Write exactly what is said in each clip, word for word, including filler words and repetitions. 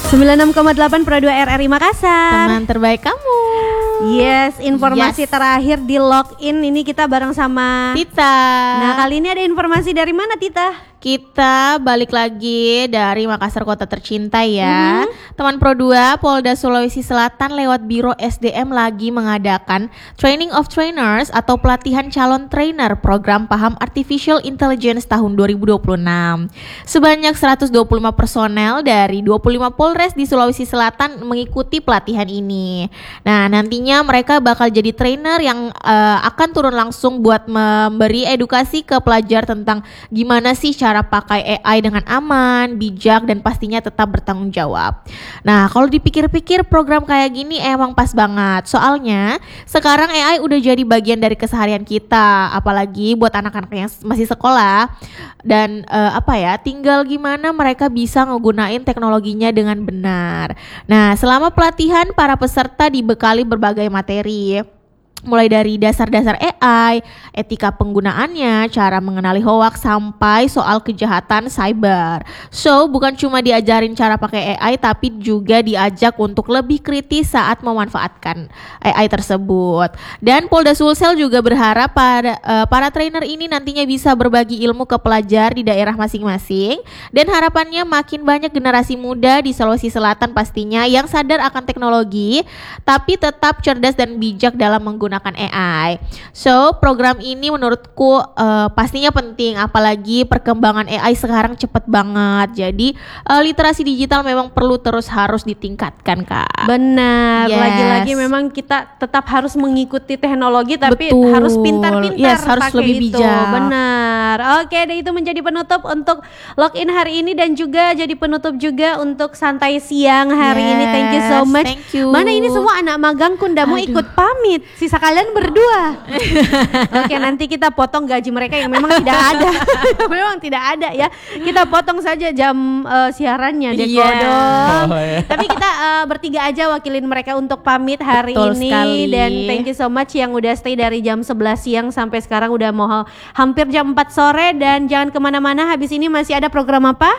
sembilan puluh enam koma delapan Pro dua R R I Makassar. Teman terbaik kamu. Yes, informasi Yes. terakhir di login ini kita bareng sama Tita. Nah, kali ini ada informasi dari mana, Tita? Kita balik lagi dari Makassar kota tercinta ya. Mhm. Teman Pro dua Polda Sulawesi Selatan lewat Biro S D M lagi mengadakan Training of Trainers atau pelatihan calon trainer program paham Artificial Intelligence tahun dua ribu dua puluh enam. Sebanyak seratus dua puluh lima personel dari dua puluh lima Polres di Sulawesi Selatan mengikuti pelatihan ini. Nah, nantinya mereka bakal jadi trainer yang uh, akan turun langsung buat memberi edukasi ke pelajar tentang gimana sih cara pakai A I dengan aman, bijak, dan pastinya tetap bertanggung jawab. Nah, kalau dipikir-pikir program kayak gini emang pas banget. Soalnya sekarang A I udah jadi bagian dari keseharian kita, apalagi buat anak-anak yang masih sekolah. Dan uh, apa ya, tinggal gimana mereka bisa ngegunain teknologinya dengan benar. Nah, selama pelatihan para peserta dibekali berbagai materi, mulai dari dasar-dasar A I, etika penggunaannya, cara mengenali hoax, sampai soal kejahatan cyber. So, bukan cuma diajarin cara pakai A I, tapi juga diajak untuk lebih kritis saat memanfaatkan A I tersebut. Dan Polda Sulsel juga berharap para, uh, para trainer ini nantinya bisa berbagi ilmu ke pelajar di daerah masing-masing. Dan harapannya makin banyak generasi muda di Sulawesi Selatan pastinya yang sadar akan teknologi, tapi tetap cerdas dan bijak dalam menggunakan menggunakan A I. So, program ini menurutku uh, pastinya penting, apalagi perkembangan A I sekarang cepet banget. Jadi, uh, literasi digital memang perlu terus harus ditingkatkan, Kak. Benar, Yes. lagi-lagi memang kita tetap harus mengikuti teknologi, tapi Betul. harus pintar-pintar Yes, harus pakai lebih itu. bijak. Benar. Oke, dan itu menjadi penutup untuk login hari ini dan juga jadi penutup juga untuk santai siang hari Yes, ini. Thank you so much. thank you. Mana ini semua anak magang Kunda mau Aduh. ikut pamit. Sisa kalian berdua. Oke, nanti kita potong gaji mereka yang memang tidak ada. Memang tidak ada ya. Kita potong saja jam uh, siarannya deh, Iya. Kodong. Oh, iya. Tapi kita uh, bertiga aja wakilin mereka untuk pamit hari Betul ini sekali. dan thank you so much yang udah stay dari jam sebelas siang sampai sekarang udah mau ha- hampir jam empat sore, dan jangan kemana-mana, habis ini masih ada program apa?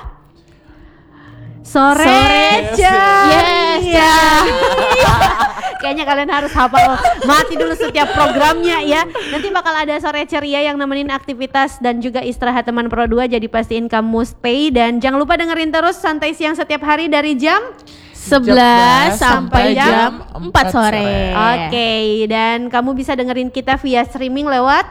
Sore, Sore ceria. Yes, Kayaknya kalian harus hafal mati dulu setiap programnya ya. Nanti bakal ada sore ceria yang nemenin aktivitas dan juga istirahat teman Pro dua, jadi pastiin kamu stay dan jangan lupa dengerin terus santai siang setiap hari dari jam sebelas sampai sampai jam jam empat sore. Oke, dan kamu bisa dengerin kita via streaming lewat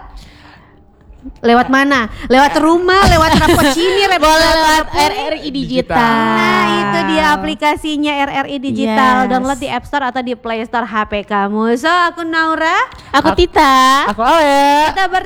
lewat mana? Lewat rumah, lewat Rapocini, Boleh lewat R R I Digital. Nah, itu dia aplikasinya R R I Digital. Yes. Download di App Store atau di Play Store H P kamu. So, aku Naura. Aku Tita. Aku Ale. Kita ber